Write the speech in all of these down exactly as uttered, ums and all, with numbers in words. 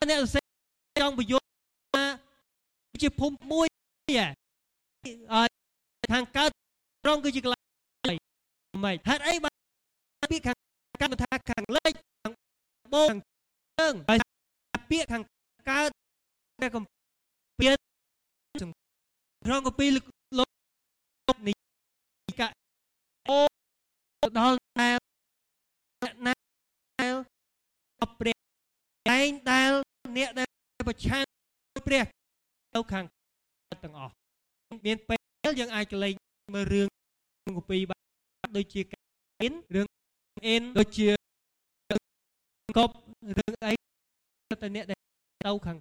អ្នកសរសេរចង់បញ្យល់ថាជាភូមិមួយហើយខាងកើតក្រុងគឺជាកន្លែងមិនហេតុអីបានពាក្យខាងកើតថាខាងលិចខាងបូកខាងជើងហើយពាក្យខាងកើតតែកំពីក្នុងកពីលោកនេះកអូដល់តែណាព្រះឯងដែលអ្នកដែលប្រឆាំងព្រះទៅខាងទាំងអស់មានពេលយើងអាចកលែងមើលរឿងកពីបានដូចជាកាអ៊ីនរឿងអ៊ីនដូចជាកបរឿងអីទៅអ្នកដែលទៅខាង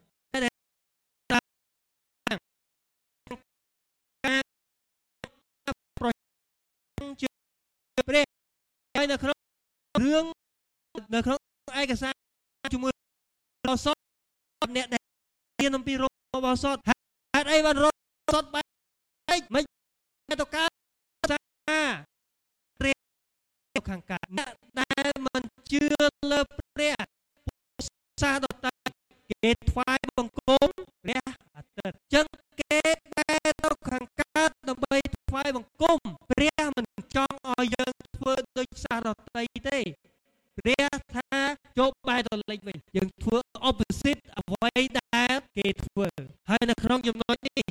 ជាព្រះហើយនៅក្នុងរឿងនៅក្នុងឯកសារជាមួយរសតអ្នកដែលរៀនអំពីរបស់សតហេតុអីបានរសតបែកមិនទៅកើតសាព្រះខាងកើតអ្នកដែលមិនជឿលើព្រះសាដតគេថ្វាយបង្គំព្រះអាទិត្យចឹងគេបែរទៅខាងកើតដើម្បីថ្វាយបង្គំព្រះមិនចង់ឲ្យយើងធ្វើដូចសាដតទេព្រះថាចូលបែរទៅលេចវិញយើងធ្វើ opposite អ្វីដែលគេធ្វើហើយនៅក្នុងចំណុចនេះ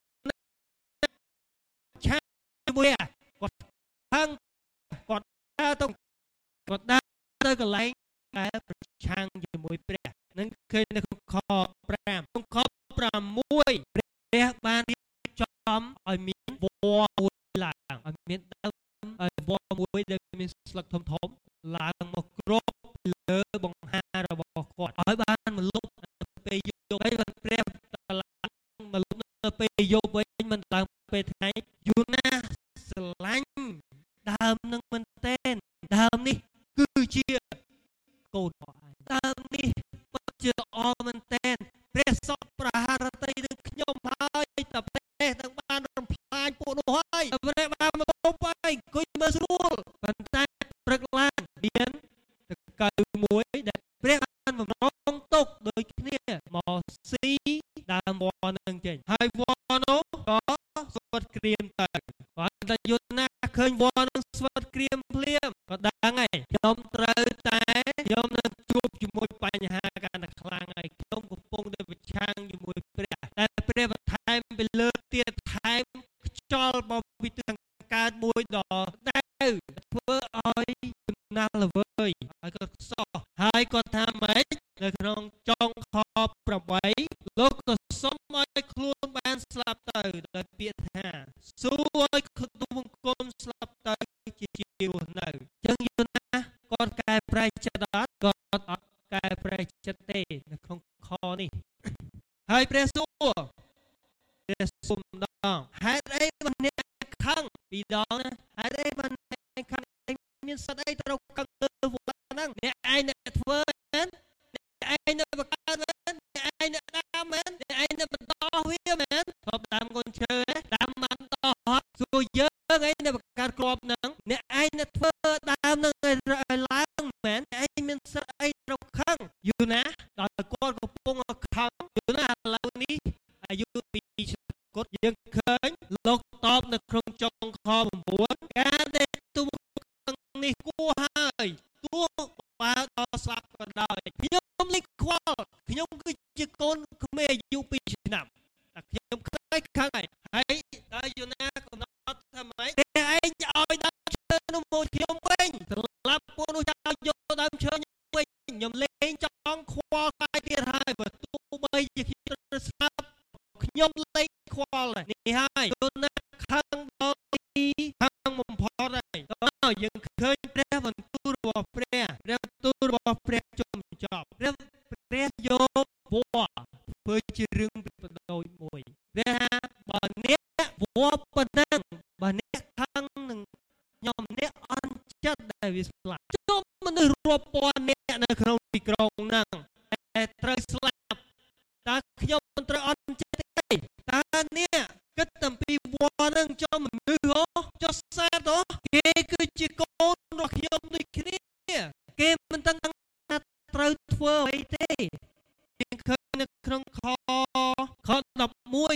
ឆាជាមួយគាត់ហឹងគាត់ដើរទៅគាត់ដើរទៅកន្លែងដែលប្រឆាំងជាមួយព្រះនឹងឃើញនៅក្នុងខប្រាំក្នុងខប្រាំមួយព្រះបានរៀបចំឲ្យមានវល្លិមួយឡើងឲ្យមានដើមឲ្យវល្លិមួយដែលមានស្លឹកធំធំឡើងមកគ្របលើបង្ហារបស់គាត់ឲ្យបានមកលុបពេលយប់ហើយបានព្រះតឡើងមកលុបនៅពេលយប់វិញមិនឡើងពេលថ្ងៃយូណាស្រឡាញ់ដើមនឹងមែនតើដើមនេះគឺជាកូនរបស់ឯងដើមនេះពិតជាល្អមែនតើព្រះសពប្រហារតីនឹងខ្ញុំហើយតែប្រទេសទាំងបានរំលាយពួកនោះហើយព្រះបានមកលុបឯងអង្គុយមើលស្រួលប៉ុន្តែព្រឹកឡើងមានតកៅមួយដែលព្រះបានបំរុងទុកដូចគ្នាមកស៊ីដើមវល្លិនឹងចេញហើយវល្លិនោះក៏ស្វិតក្រៀមទៅគាត់តែយល់ណាឃើញវល្លិនឹងស្វិតក្រៀមភ្លាមក៏ដឹងហើយខ្ញុំត្រូវតែខ្ញុំនឹងជួបជាមួយបញ្ហាកាន់តែខ្លាំងហើយខ្ញុំកំពុងតែប្រឆាំងជាមួយព្រះតែព្រះបន្ថែមពីលើទៀតថែមខ្យល់មកពីទិសកើតមួយដល់តែធ្វើឲ្យចំណាស់ល្វើយហើយក៏សោះហើយគាត់ថាម៉េចនៅក្នុងចុងខប្រាំបីលោកក៏សុំឲ្យខ្លួនបានស្លាប់ទៅដោយពាក្យថាសួរឲ្យទូបង្គំស្លាប់ទៅជាជារស់នៅអញ្ចឹងយល់ណាគាត់កែប្រែចិត្តអត់គាត់អត់កែប្រែចិត្តទេនៅក្នុងខនេះហើយព្រះសួរព្រះសួរម្ដងហេតុអីបានអ្នកខឹងពីរដងណាហេតុអីបានអ្នកខឹងមានសិទ្ធអីត្រូវខឹងលើវត្តហ្នឹងអ្នកឯងអ្នកធ្វើមែនអ្នកឯងអ្នកបង្កើតមែនអ្នកឯងអ្នកដាំមែនអ្នកឯងអ្នកបន្តវាមែនធ្លាប់ដាំកូនឈើដាំបានតោះហត់សួរយើងឯងអ្នកបង្កើតគ្រាប់ហ្នឹងអ្នកឯងអ្នកធ្វើដើមហ្នឹងឲ្យឡើងមែនអ្នកឯងមានសិទ្ធអីត្រូវខឹងយូរណាដល់គាត់កំពុងខឹងយូរណាឥឡូវនេះអាយុពីរឆ្នាំគាត់យើងឃើញលោកតបនៅក្នុងចុងខ៩ការដែលទូនេះគួរហើយទោះបើដល់ស្លាប់ក៏ដោយខ្ញុំលេចខ្វល់ខ្ញុំគឺជាកូនក្មេងអាយុពីរឆ្នាំតែខ្ញុំខ្លាចខឹងហើយហើយដល់យូណាកំណត់ថាម៉េចតែឯងឲ្យដើមឈើនោះមកខ្ញុំវិញត្រឡប់ពួកនោះចោលយកដើមឈើវិញខ្ញុំលេងចង់ខ្វល់កាយទៀតហើយបើទោះបីជាខ្ញុំស្លាប់ខ្ញុំលេងខ្វល់នេះហើយយូណាខឹងដល់ទីខឹងបំផុតហើយដល់យើងឃើញព្រះបន្ទូលរបស់ព្រះព្រះបន្ទូលរបស់ព្រះជុំចប់ព្រះព្រះយកវល្លិធ្វើជារឿងពិបដោយមួយព្រះថាបើអ្នកវល្លិប៉ុណ្ណឹងបើអ្នកខឹងនឹងខ្ញុំអ្នកអន់ចិត្តដែលវាស្លាប់ជុំមនុស្សរាប់ពាន់អ្នកនៅក្នុងទីក្រុងហ្នឹងតែត្រូវស្លាប់តើខ្ញុំមិនត្រូវអន់ចិត្តទេតើអ្នកគិតតែពីវល្លិហ្នឹងចុះមនុស្សហ៎ចុះសែតហ៎គេគឺជាកូនរបស់ខ្ញុំដូចគ្នាគេមិនដឹងថាត្រូវធ្វើអ្វីទេយើងឃ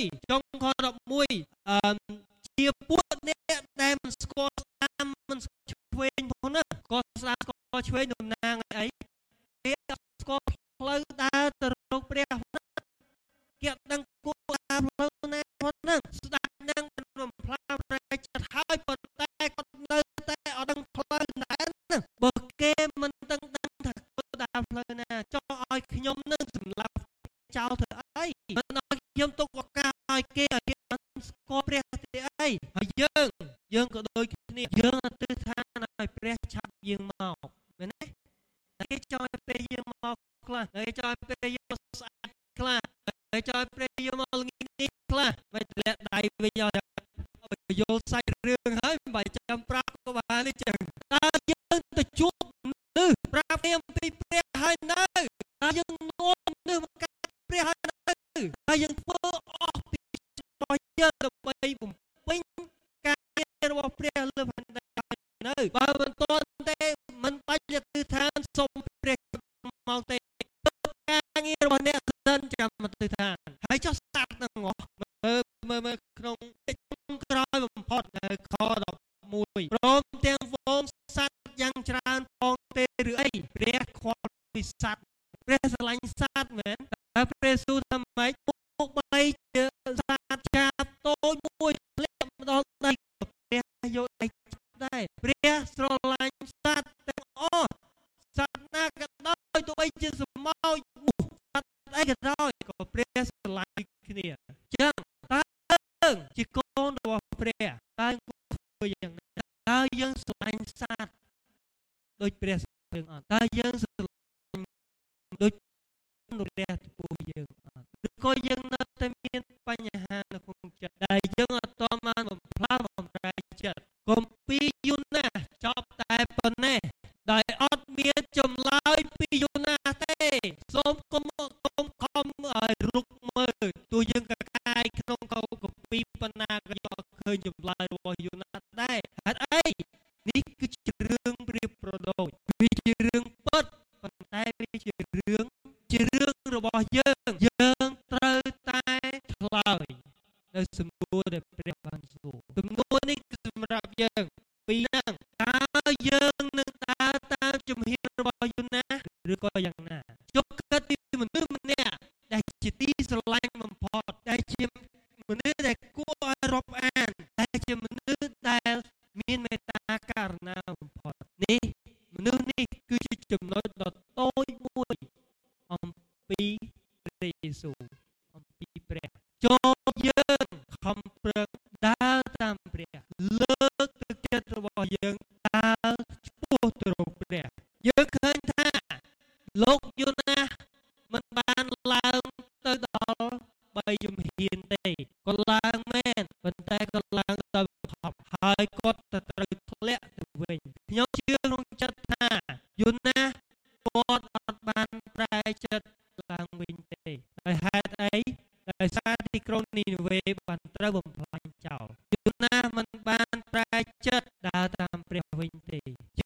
ចុងខelevenអឺជាពួកអ្នកដែលមិនស្គាល់ស្ដាំមិនស្គាល់ឆ្វេងផងណាក៏ស្ដាំស្គាល់ឆ្វេងតំណាងអីគេស្គាល់ផ្លូវដើរទៅរកព្រះគេដឹងគួរដើរផ្លូវណាផងហ្នឹងស្ដាប់នឹងបំផ្លាញប្រែចិត្តហើយប៉ុន្តែគាត់នៅតែអត់ដឹងផ្លូវណាណាបើគេមិនដឹងដឹងថាគួរដើរផ្លូវណាចង់ឲ្យខ្ញុំនឹងសម្លាប់ចោលធ្វើអីមិនឲ្យខ្ញុំទុកឱកាសឲ្យគេឲ្យគេស្គាល់ព្រះទេអីហើយយើងយើងក៏ដូចគ្នាយើងទិដ្ឋានឲ្យព្រះឆាប់យើងមកមែនទេគេចង់ឲ្យព្រះយើងមកខ្លះគេចង់ឲ្យព្រះយើងស្អាតខ្លះគេចង់ឲ្យព្រះយើងមកល្ងាចនេះខ្លះមិនធ្លាក់ដៃវិញឲ្យយល់សាច់រឿងហើយមិនបាច់ចាំប្រាប់ក៏បានទេចឹងតើយើងទៅជួបនេះប្រាប់អំពីព្រះហើយនៅតើយើងនាំនេះមកកាត់ព្រះហើយនៅតើយើងធ្វើអស់ពីរបស់យើងដើម្បីបំពេញការងាររបស់ព្រះលើផែនដីនៅបើមិនទាន់ទេមិនបាច់ទៅឋានសុំព្រះមកទេការងាររបស់អ្នកសិនចាំទៅឋានហើយចុះស្ដាប់នឹងមើលមើលមើលក្នុងក្រោយបំផុតនៅខelevenព្រមទាំងវងសัตว์យ៉ាងច្រើនផងទេឬអីព្រះខ្វល់ពីសัตว์ព្រះស្រឡាញ់សัตว์មែនតែព្រះស៊ូថាម៉េចពួកបីជាសัตว์ចាប់តូចមួយលាក់មកដល់ដៃព្រះយកដៃដែរព្រះស្រឡាញ់សัตว์ទាំងអស់សัตว์ណាក៏ដោយទោះបីជាសម្ោចសัตว์អីក៏ដោយក៏ព្រះស្រឡាញ់គ្នាចឹងតើជាកូនរបស់ព្រះតើធ្វើយ៉ាងណាតើយើងស្រឡាញ់សត្វដូចព្រះយើងអត់តើយើងស្រឡាញ់ដូចព្រះចំពោះយើងអត់ឬក៏យើងនៅតែមានបញ្ហានៅក្នុងចិត្តដែលយើងអត់តបានបំផ្លាញបំប្រែចិត្តកុំពីយូណាចប់តែប៉ុណ្ណេះដែលអត់មានចម្លើយពីយូណាទេសូមកុំកុំខំឲ្យរុកមើលទោះយើងកកាយក្នុងកោកពីប៉ុណ្ណាក៏យកឃើញចម្លើយរបស់យូណាដែរហេតុអីនេះគឺជារឿងប្រៀបប្រដូចវាជារឿងពិតប៉ុន្តែវាជារឿងជារឿងរបស់យើងយើងត្រូវតែឆ្លើយនៅសំណួរដែលព្រះបានសួរសំណួរនេះគឺសម្រាប់យើងពីរហ្នឹងតើយើងនឹងដើរតាមជំហានរបស់យូណាឬក៏យ៉ាងណាចុះគិតពីមនុស្សម្នាក់ដែលជាទីស្រឡាញ់បំផុតដែលជាមនុស្សដែលគួរឲ្យរាប់អានដែលជាមនុស្សដែលមានមេត្តាករុណាបំផុតនេះមនុស្សនេះគឺជាចំណុចដ៏តូចមួយអំពីព្រះយេស៊ូវអំពីព្រះចូលយើងខំប្រឹងដើរតាមព្រះលើកទឹកចិត្តរបស់យើងដើរឆ្ពោះទៅរកព្រះយើងឃើញថាលោកយូណាមិនបានឡើងទៅដល់បីជំហានទេក៏ឡើងមែនប៉ុន្តែក៏ឡើងដល់ខប់ហើយគាត់ទៅត្រូវធ្លាក់ទៅវិញខ្ញុំជឿក្នុងចិត្តថាយូណាគាត់អត់បានប្រែចិត្តឡើងវិញទេដោយហេតុអីដោយសារទីក្រុងនីនេវេបានត្រូវបំផ្លាញចោលយូណាមិនបានប្រែចិត្តដើរតាមព្រះវិញទេ